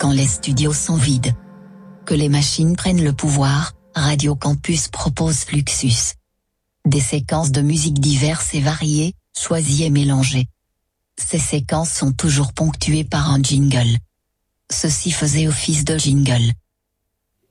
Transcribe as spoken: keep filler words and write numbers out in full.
Quand les studios sont vides, que les machines prennent le pouvoir, Radio Campus propose Fluxus. Des séquences de musique diverses et variées, choisies et mélangées. Ces séquences sont toujours ponctuées par un jingle. Ceci faisait office de jingle.